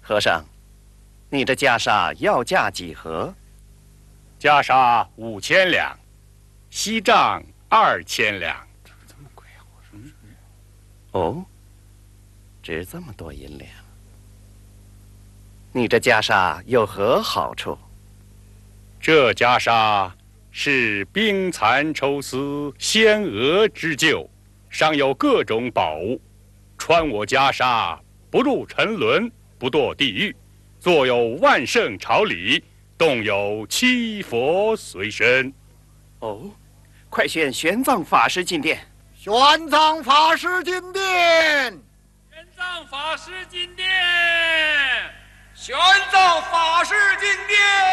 和尚，你的袈裟要价几何？ 袈裟5000两，锡杖2000两。 这么贵啊！ 哦，值这么多银两。你这袈裟有何好处？ 这袈裟是冰蚕抽丝，仙娥织就，上有各种宝物。穿我袈裟，不入沉沦，不堕地狱，坐有万圣朝礼，动有七佛随身。 哦，快选玄奘法师进殿。 玄奘法师进殿。 玄奘法师进殿。玄奘法师进殿。